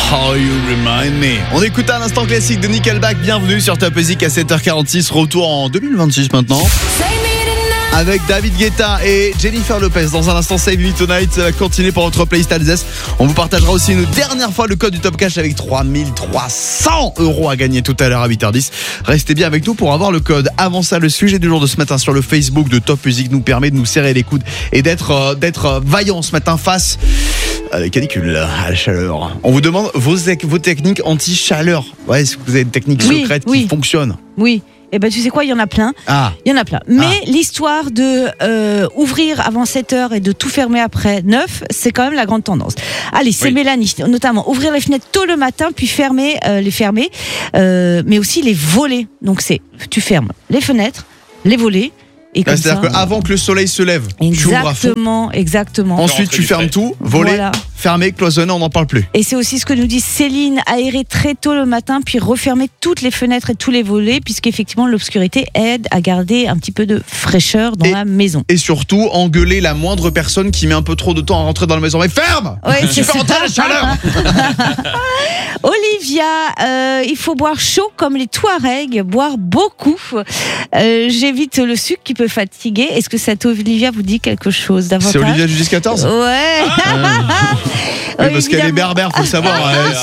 How You Remind Me. On écoute un instant classique de Nickelback. Bienvenue sur Top Music à 7h46. Retour en 2026 maintenant. Avec David Guetta et Jennifer Lopez. Dans un instant, Save Me Tonight va continuer pour votre playlist Alsace. On vous partagera aussi une dernière fois le code du Top Cash avec 3300 € à gagner tout à l'heure à 8h10. Restez bien avec nous pour avoir le code. Avant ça, le sujet du jour de ce matin sur le Facebook de Top Music nous permet de nous serrer les coudes et d'être vaillants ce matin face à la canicule, à la chaleur. On vous demande vos techniques anti-chaleur. Ouais, est-ce que vous avez des techniques secrètes qui fonctionnent? Oui. Eh ben tu sais quoi, il y en a plein. Il y en a plein. Mais l'histoire de ouvrir avant 7h et de tout fermer après 9, c'est quand même la grande tendance. Allez, c'est Mélanie, notamment ouvrir les fenêtres tôt le matin, puis les fermer, mais aussi les volets. Donc tu fermes les fenêtres, les volets. C'est-à-dire qu'avant que le soleil se lève, tu ouvres à fond. Exactement. Ensuite, tu fermes tout, volet, fermé, cloisonné, on n'en parle plus. Et c'est aussi ce que nous dit Céline, aérer très tôt le matin, puis refermer toutes les fenêtres et tous les volets, puisqu'effectivement, l'obscurité aide à garder un petit peu de fraîcheur dans la maison. Et surtout, engueuler la moindre personne qui met un peu trop de temps à rentrer dans la maison. Mais ferme! Tu fais rentrer la chaleur! Olivia, il faut boire chaud comme les Touaregs, boire beaucoup. J'évite le sucre qui peut fatiguer. Est-ce que cette Olivia vous dit quelque chose davantage? C'est Olivia du 10-14? Ouais. Oui, parce qu'elle est berbère, faut le savoir.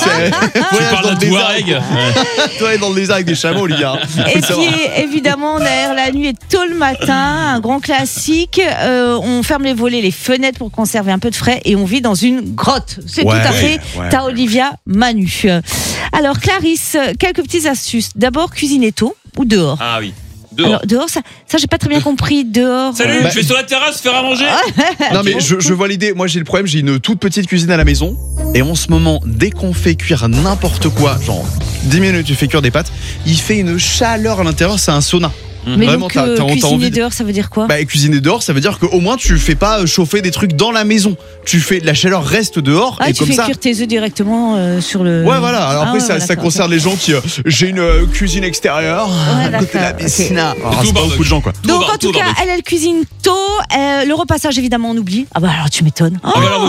Tu parles de Touareg. Toi, dans le désert avec des chameaux, Olivia. Et puis, évidemment, on aère la nuit et tôt le matin, un grand classique. On ferme les volets, les fenêtres pour conserver un peu de frais et on vit dans une grotte. C'est tout à fait ta Olivia Manu. Alors, Clarisse, quelques petites astuces. D'abord, cuisiner tôt ou dehors? Ah oui. Dehors. Alors, dehors, ça j'ai pas très bien compris. Dehors. Salut, je vais sur la terrasse faire à manger. Non, mais je vois l'idée. Moi, j'ai le problème, j'ai une toute petite cuisine à la maison. Et en ce moment, dès qu'on fait cuire n'importe quoi, genre 10 minutes, tu fais cuire des pâtes, il fait une chaleur à l'intérieur, c'est un sauna. Mais vraiment, donc, cuisiner dehors, ça veut dire quoi? Cuisiner dehors, ça veut dire qu'au moins tu fais pas chauffer des trucs dans la maison. La chaleur reste dehors. Et tu fais cuire tes œufs directement sur le. Ouais, voilà. Alors après, ça concerne les gens qui. J'ai une cuisine extérieure à côté de la piscine. C'est pas beaucoup de gens, quoi. Donc en tout cas, elle cuisine tôt. Le repassage, évidemment, on oublie. Ah bah alors tu m'étonnes.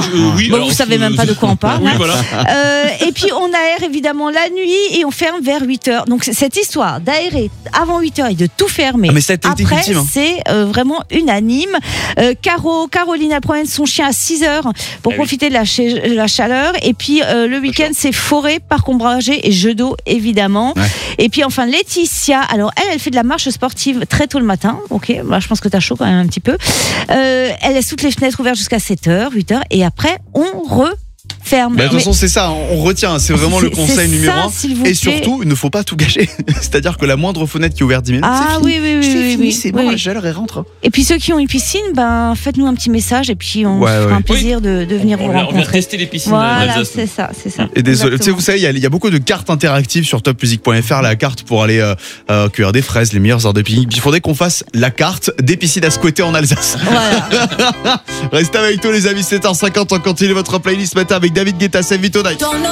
Vous savez même pas de quoi on parle. Oui, voilà. Et puis on aère évidemment la nuit et on ferme vers 8h. Donc cette histoire d'aérer avant 8h et de tout fermer. Mais ça a été après, ultime, hein. c'est vraiment unanime. Caroline, elle promène son chien à 6h pour profiter de la chaleur. Et puis le week-end, c'est forêt, parc ombragé et jeux d'eau, évidemment. Ouais. Et puis enfin, Laetitia, alors elle fait de la marche sportive très tôt le matin. Ok, bah, je pense que t'as chaud quand même un petit peu. Elle laisse toutes les fenêtres ouvertes jusqu'à 7h, 8h. Et après, on ferme. De toute façon, c'est ça, on retient, c'est vraiment le conseil numéro 1. Et surtout, il ne faut pas tout gâcher. C'est-à-dire que la moindre fenêtre qui est ouverte 10 minutes, c'est fini. Oui, c'est bon, la chaleur, elle rentre. Et puis ceux qui ont une piscine, faites-nous un petit message et puis on fera un plaisir de venir vous rencontrer. On va tester les piscines. Voilà, c'est ça. Et désolé, vous savez, il y a beaucoup de cartes interactives sur topmusic.fr, la carte pour aller cueillir des fraises, les meilleures heures de pique-nique. Il faudrait qu'on fasse la carte des piscines à squatter en Alsace. Voilà. Restez avec nous les amis, 7h50, on continue votre playlist ce matin avec David Guetta, Save Me Tonight.